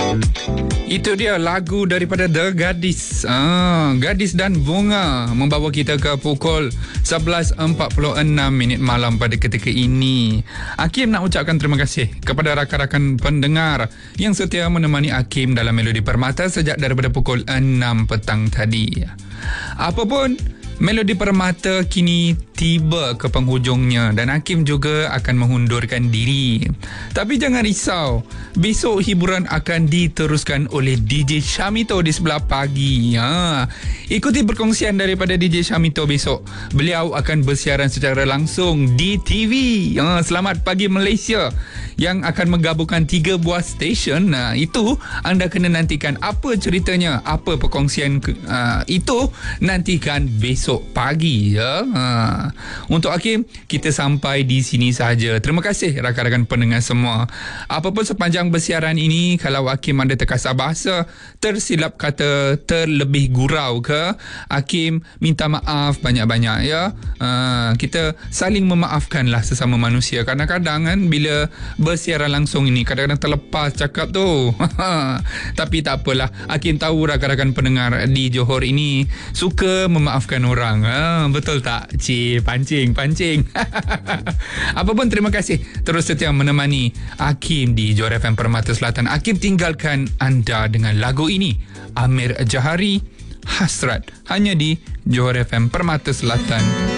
Itu dia lagu daripada The Gadis. Gadis dan Bunga membawa kita ke pukul 11.46 malam pada ketika ini. Hakim nak ucapkan terima kasih kepada rakan-rakan pendengar yang setia menemani Hakim dalam Melodi Permata sejak daripada pukul 6 petang tadi. Apapun, Melodi Permata kini tiba ke penghujungnya dan Hakim juga akan mengundurkan diri. Tapi jangan risau, besok hiburan akan diteruskan oleh DJ Syamito di sebelah pagi. Ikuti perkongsian daripada DJ Syamito besok. Beliau akan bersiaran secara langsung di TV. Selamat Pagi Malaysia yang akan menggabungkan 3 buah stesen. Itu anda kena nantikan apa ceritanya, apa perkongsian itu nantikan besok pagi ya. Untuk Hakim, kita sampai di sini sahaja. Terima kasih rakan-rakan pendengar semua. Apapun sepanjang bersiaran ini, kalau Hakim ada terkasar bahasa, tersilap kata, terlebih gurau ke, Hakim minta maaf banyak-banyak ya. Kita saling memaafkanlah sesama manusia. Kadang-kadang kan bila bersiaran langsung ini, kadang-kadang terlepas cakap tu. Tapi tak apalah, Hakim tahu rakan-rakan pendengar di Johor ini suka memaafkan orang. Betul tak? Pancing. Apapun, terima kasih terus setia menemani Hakim di Johor FM Permata Selatan. Hakim tinggalkan anda dengan lagu ini, Amir Jahari, Hasrat, hanya di Johor FM Permata Selatan.